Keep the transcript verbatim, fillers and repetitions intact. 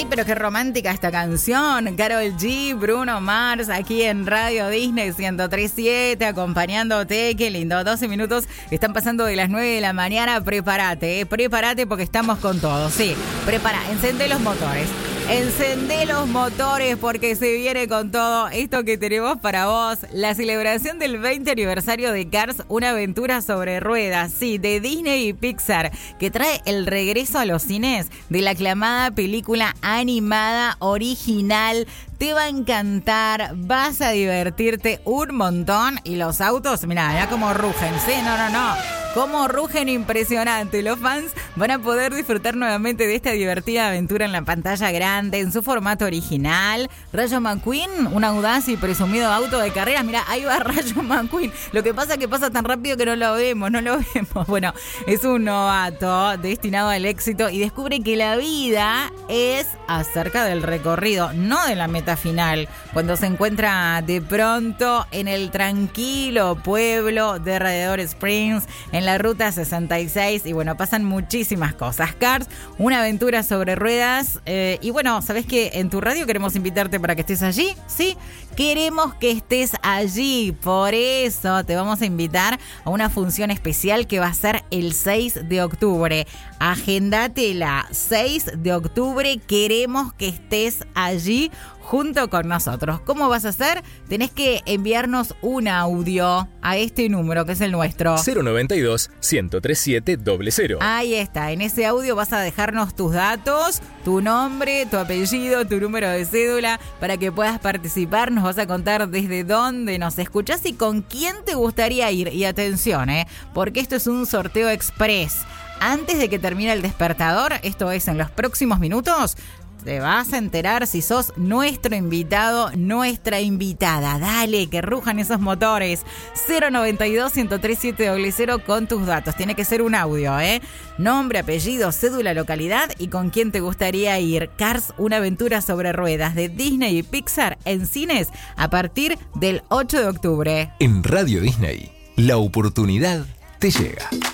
Ay, pero qué romántica esta canción. Karol G, Bruno Mars, aquí en Radio Disney ciento tres punto siete, acompañándote. Qué lindo, doce minutos están pasando de las nueve de la mañana. Prepárate, eh, prepárate porque estamos con todo. Sí, prepara, encendé los motores. Encendé los motores porque se viene con todo esto que tenemos para vos. La celebración del veinte aniversario de Cars, una aventura sobre ruedas, sí, de Disney y Pixar, que trae el regreso a los cines de la aclamada película animada original. Te va a encantar, vas a divertirte un montón. Y los autos, mirá, mirá cómo rugen, sí, no, no, no. Cómo rugen, impresionante. Los fans van a poder disfrutar nuevamente de esta divertida aventura en la pantalla grande, en su formato original. Rayo McQueen, un audaz y presumido auto de carreras. Mirá, ahí va Rayo McQueen. Lo que pasa es que pasa tan rápido que no lo vemos, no lo vemos. Bueno, es un novato destinado al éxito y descubre que la vida es acerca del recorrido, no de la meta final. Cuando se encuentra de pronto en el tranquilo pueblo de Radiador Springs, en la ruta sesenta y seis, y bueno, pasan muchísimas cosas. Cars, una aventura sobre ruedas, eh, y bueno, ¿sabés qué? En tu radio queremos invitarte para que estés allí, ¿sí? Queremos que estés allí, por eso te vamos a invitar a una función especial que va a ser el seis de octubre. Agéndatela, seis de octubre, queremos que estés allí junto con nosotros. ¿Cómo vas a hacer? Tenés que enviarnos un audio a este número que es el nuestro. cero noventa y dos, ciento treinta y siete, cero cero. Ahí está, en ese audio vas a dejarnos tus datos, tu nombre, tu apellido, tu número de cédula, para que puedas participar. Nos vas a contar desde dónde nos escuchás y con quién te gustaría ir. Y atención, ¿eh? Porque esto es un sorteo express. Antes de que termine el despertador, esto es en los próximos minutos, te vas a enterar si sos nuestro invitado, nuestra invitada. Dale, que rujan esos motores. cero noventa y dos, ciento treinta y siete, cero cero con tus datos. Tiene que ser un audio, ¿eh? Nombre, apellido, cédula, localidad y con quién te gustaría ir. Cars, una aventura sobre ruedas de Disney y Pixar en cines a partir del ocho de octubre. En Radio Disney, la oportunidad te llega.